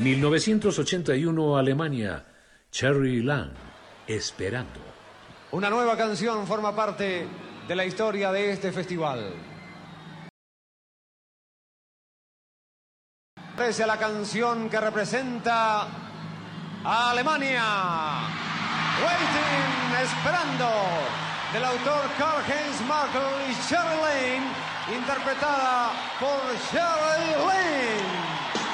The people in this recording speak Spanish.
1981, Alemania. Cherry Lang, Esperando. Una nueva canción forma parte de la historia de este festival. Aparece la canción que representa a Alemania. Waiting, Esperando, del autor Karl-Heinz Markel y Cherry Lane, interpretada por Cherry Lane.